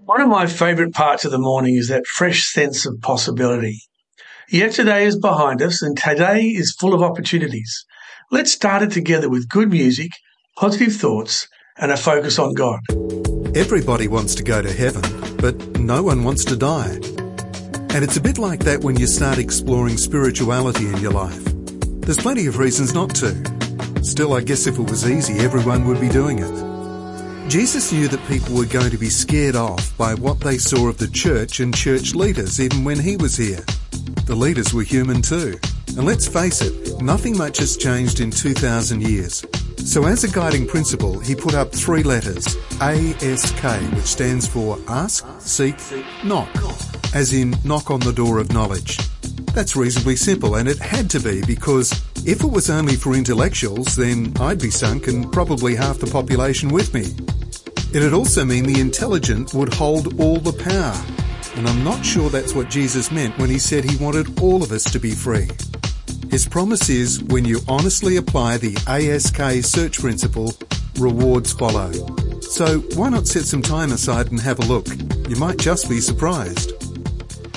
One of my favourite parts of the morning is that fresh sense of possibility. Yesterday is behind us and today is full of opportunities. Let's start it together with good music, positive thoughts and a focus on God. Everybody wants to go to heaven, but no one wants to die. And it's a bit like that when you start exploring spirituality in your life. There's plenty of reasons not to. Still, I guess if it was easy, everyone would be doing it. Jesus knew that people were going to be scared off by what they saw of the church and church leaders even when he was here. The leaders were human too. And let's face it, nothing much has changed in 2,000 years. So as a guiding principle, he put up 3 letters, ASK, which stands for ask, seek, knock, as in knock on the door of knowledge. That's reasonably simple, and it had to be because if it was only for intellectuals, then I'd be sunk and probably half the population with me. It'd also mean the intelligent would hold all the power, and I'm not sure that's what Jesus meant when he said he wanted all of us to be free. His promise is when you honestly apply the ASK search principle, rewards follow. So why not set some time aside and have a look? You might just be surprised.